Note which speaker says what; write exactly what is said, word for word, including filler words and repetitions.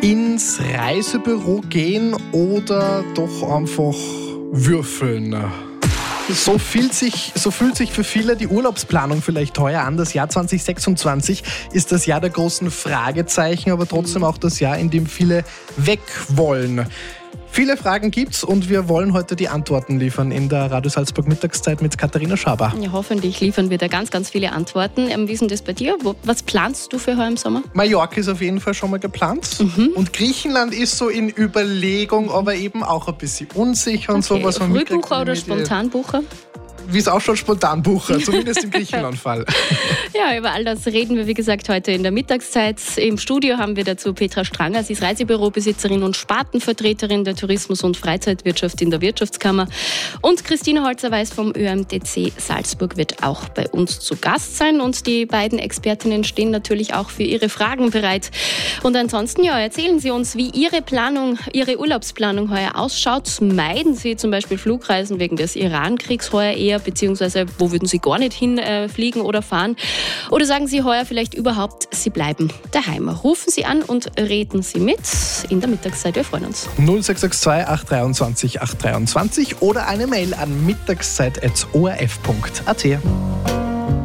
Speaker 1: ins Reisebüro gehen oder doch einfach würfeln? So fühlt sich, so fühlt sich für viele die Urlaubsplanung vielleicht heuer an. Das Jahr zwanzig sechsundzwanzig ist das Jahr der großen Fragezeichen, aber trotzdem auch das Jahr, in dem viele weg wollen. Viele Fragen gibt's und wir wollen heute die Antworten liefern in der Radio Salzburg Mittagszeit mit Katharina Schaber.
Speaker 2: Ja, hoffentlich liefern wir da ganz, ganz viele Antworten. Ähm, wie ist denn das bei dir? Wo, was planst du für heuer im Sommer?
Speaker 1: Mallorca ist auf jeden Fall schon mal geplant. Mhm. Und Griechenland ist so in Überlegung, aber eben auch ein bisschen unsicher und
Speaker 2: okay.
Speaker 1: so. Was man
Speaker 2: Frühbucher oder Spontanbucher?
Speaker 1: Wie es auch schon Spontanbucher, zumindest im Griechenland-Fall.
Speaker 2: Ja, über all das reden wir, wie gesagt, heute in der Mittagszeit. Im Studio haben wir dazu Petra Stranger. Sie ist Reisebürobesitzerin und Spartenvertreterin der Tourismus- und Freizeitwirtschaft in der Wirtschaftskammer. Und Christine Holzer-Weiß vom Ö M D C Salzburg wird auch bei uns zu Gast sein. Und die beiden Expertinnen stehen natürlich auch für ihre Fragen bereit. Und ansonsten, ja, erzählen Sie uns, wie Ihre Planung, Ihre Urlaubsplanung heuer ausschaut. Meiden Sie zum Beispiel Flugreisen wegen des Iran-Kriegs heuer eher, beziehungsweise wo würden Sie gar nicht hinfliegen oder fahren? Oder sagen Sie heuer vielleicht überhaupt, Sie bleiben daheim? Rufen Sie an und reden Sie mit in der Mittagszeit. Wir freuen uns.
Speaker 1: null sechs sechs zwei acht zwei drei acht zwei drei oder eine Mail an mittagszeit at o r f punkt a t.